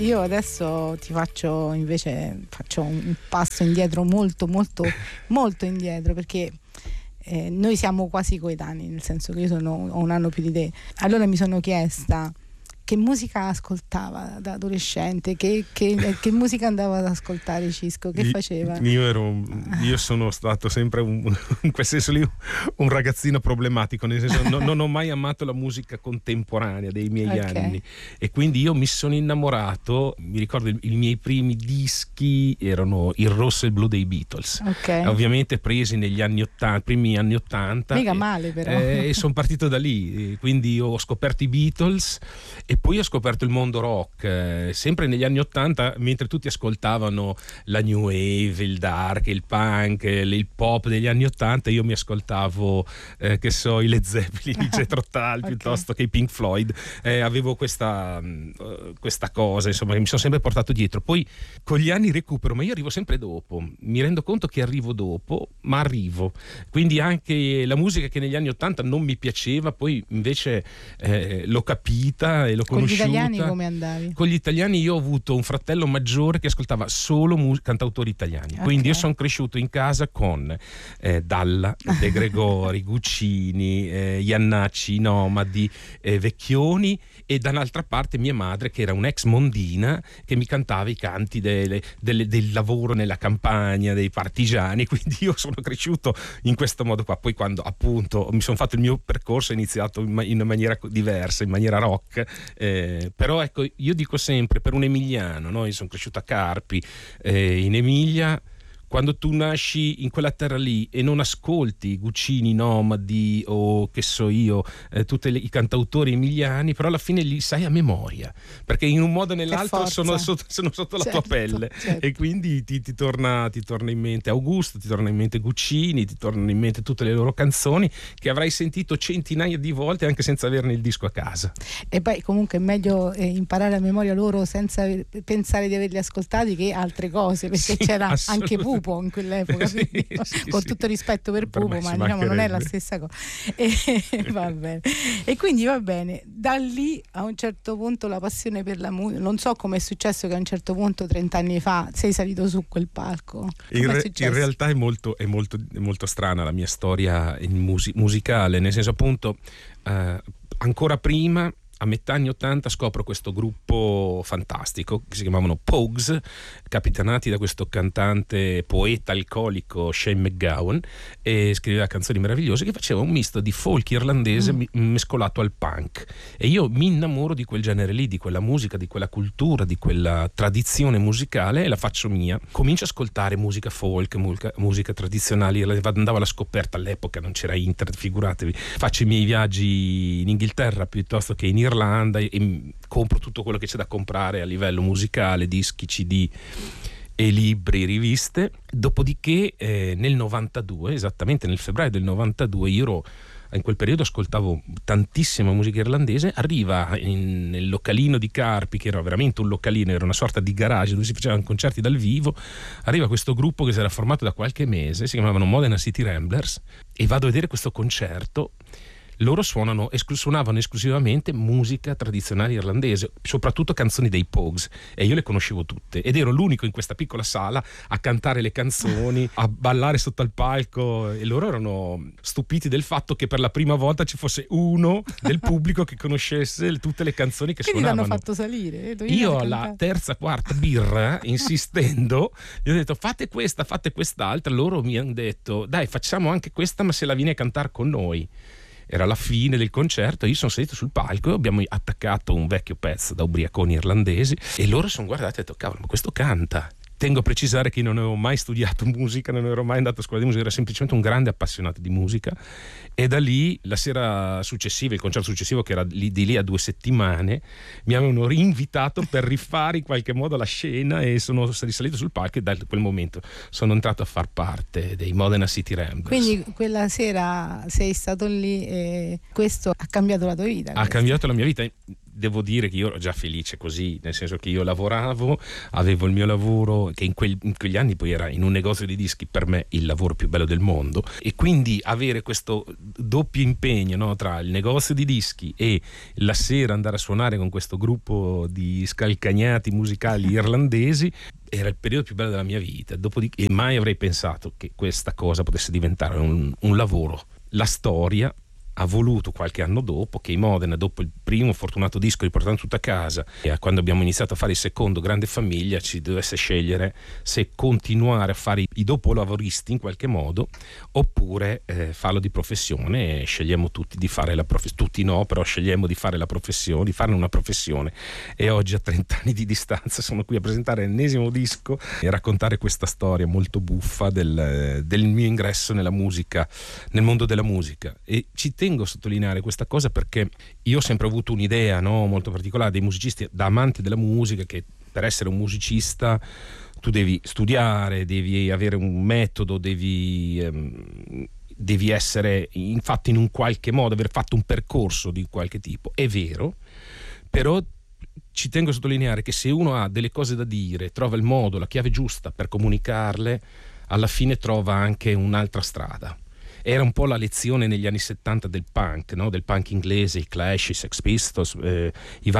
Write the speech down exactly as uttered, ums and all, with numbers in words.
io adesso ti faccio invece faccio un passo indietro, molto molto molto indietro, perché eh, noi siamo quasi coetanei, nel senso che io sono ho un anno più di te. Allora mi sono chiesta che musica ascoltava da adolescente, che, che, che musica andava ad ascoltare Cisco, che faceva? Io, ero, io sono stato sempre un, in quel senso lì un ragazzino problematico, nel senso no, non ho mai amato la musica contemporanea dei miei okay. anni, e quindi io mi sono innamorato, mi ricordo i, i miei primi dischi erano il rosso e il blu dei Beatles, okay. ovviamente presi negli anni ottanta, primi anni ottanta, mica male però, eh, e sono partito da lì, quindi ho scoperto i Beatles. E poi ho scoperto il mondo rock, eh, sempre negli anni ottanta, mentre tutti ascoltavano la new wave, il dark, il punk, il pop degli anni ottanta, io mi ascoltavo, eh, che so, i Led Zeppelin, i Jethro Tull, okay. piuttosto che i Pink Floyd. Eh, avevo questa, uh, questa cosa, insomma, che mi sono sempre portato dietro. Poi con gli anni recupero, ma io arrivo sempre dopo. Mi rendo conto che arrivo dopo, ma arrivo. Quindi anche la musica che negli anni ottanta non mi piaceva, poi invece eh, l'ho capita e l'ho con conosciuta. Con gli italiani come andavi? Con gli italiani io ho avuto un fratello maggiore che ascoltava solo mus- cantautori italiani, okay. quindi io sono cresciuto in casa con eh, Dalla, De Gregori, Guccini, eh, Iannacci, Nomadi, eh, Vecchioni, e dall'altra parte mia madre che era un'ex mondina che mi cantava i canti delle, delle, del lavoro nella campagna, dei partigiani, quindi io sono cresciuto in questo modo qua. Poi quando appunto mi sono fatto il mio percorso, ho iniziato in, ma- in maniera diversa, in maniera rock. Eh, però ecco, io dico sempre, per un emiliano, no? Io sono cresciuto a Carpi, eh, in Emilia. Quando tu nasci in quella terra lì e non ascolti Guccini, Nomadi o che so io, eh, tutti i cantautori emiliani, però alla fine li sai a memoria, perché in un modo o nell'altro sono sotto, sono sotto certo, la tua pelle, certo. E quindi ti, ti, torna, ti torna in mente Augusto, ti torna in mente Guccini, ti tornano in mente tutte le loro canzoni che avrai sentito centinaia di volte anche senza averne il disco a casa. E poi comunque è meglio eh, imparare a memoria loro senza pensare di averli ascoltati che altre cose, perché sì, c'era anche Pupo in quell'epoca, sì, sì, con sì. tutto rispetto per, per Pupo, ma diciamo non è la stessa cosa. E, va bene. E quindi va bene, da lì a un certo punto la passione per la musica, non so come è successo che a un certo punto trent'anni fa sei salito su quel palco. In, re, in realtà è molto, è, molto, è molto strana la mia storia in mus- musicale, nel senso appunto eh, ancora prima, a metà anni ottanta, scopro questo gruppo fantastico che si chiamavano Pogues, capitanati da questo cantante poeta alcolico Shane MacGowan, e scriveva canzoni meravigliose che faceva un misto di folk irlandese mm. mescolato al punk, e io mi innamoro di quel genere lì, di quella musica, di quella cultura, di quella tradizione musicale, e la faccio mia. Comincio a ascoltare musica folk, musica, musica tradizionale, andavo alla scoperta, all'epoca non c'era internet, figuratevi, faccio i miei viaggi in Inghilterra piuttosto che in Irlanda e compro tutto quello che c'è da comprare a livello musicale, dischi, C D e libri, riviste. Dopodiché eh, nel novantadue, esattamente nel febbraio del novantadue, io ero in quel periodo, ascoltavo tantissima musica irlandese, arriva in, nel localino di Carpi, che era veramente un localino, era una sorta di garage dove si facevano concerti dal vivo, arriva questo gruppo che si era formato da qualche mese, si chiamavano Modena City Ramblers, e vado a vedere questo concerto. Loro suonano, esclu- suonavano esclusivamente musica tradizionale irlandese, soprattutto canzoni dei Pogues, e io le conoscevo tutte, ed ero l'unico in questa piccola sala a cantare le canzoni, a ballare sotto al palco, e loro erano stupiti del fatto che per la prima volta ci fosse uno del pubblico che conoscesse tutte le canzoni che Quindi suonavano. Quindi l'hanno fatto salire? Eh, io alla terza, quarta birra, insistendo, gli ho detto fate questa, fate quest'altra. Loro mi hanno detto dai, facciamo anche questa, ma se la vieni a cantare con noi. Era la fine del concerto, io sono salito sul palco e abbiamo attaccato un vecchio pezzo da ubriaconi irlandesi, e loro sono guardati e ho detto cavolo, ma questo canta. Tengo a precisare che io non avevo mai studiato musica, non ero mai andato a scuola di musica, ero semplicemente un grande appassionato di musica, e da lì la sera successiva, il concerto successivo, che era lì, di lì a due settimane, mi avevano rinvitato per rifare in qualche modo la scena, e sono risalito sul palco, e da quel momento sono entrato a far parte dei Modena City Ramblers. Quindi quella sera sei stato lì e questo ha cambiato la tua vita? Ha questo. cambiato la mia vita. devo dire che io ero già felice così, nel senso che io lavoravo, avevo il mio lavoro, che in, quel, in quegli anni poi era in un negozio di dischi, per me il lavoro più bello del mondo, e quindi avere questo doppio impegno, no, tra il negozio di dischi e la sera andare a suonare con questo gruppo di scalcagnati musicali irlandesi era il periodo più bello della mia vita. Dopodiché mai avrei pensato che questa cosa potesse diventare un, un lavoro. La storia ha voluto qualche anno dopo che i Modena, dopo il primo fortunato disco riportato tutto a casa, e quando abbiamo iniziato a fare il secondo, Grande Famiglia, ci dovesse scegliere se continuare a fare i dopolavoristi in qualche modo oppure eh, farlo di professione. E scegliamo tutti di fare la professione, tutti no, però scegliamo di fare la professione, di farne una professione, e oggi a trenta anni di distanza sono qui a presentare l'ennesimo disco e raccontare questa storia molto buffa del, del mio ingresso nella musica, nel mondo della musica. E ci tengo a sottolineare questa cosa perché io ho sempre avuto un'idea, no, molto particolare dei musicisti, da amante della musica, che per essere un musicista tu devi studiare, devi avere un metodo, devi, ehm, devi essere infatti in un qualche modo, aver fatto un percorso di qualche tipo. È vero, però ci tengo a sottolineare che se uno ha delle cose da dire, trova il modo, la chiave giusta per comunicarle, alla fine trova anche un'altra strada. Era un po' la lezione negli anni settanta del punk, no? Del punk inglese, i Clash, i Sex Pistols, eh, i vari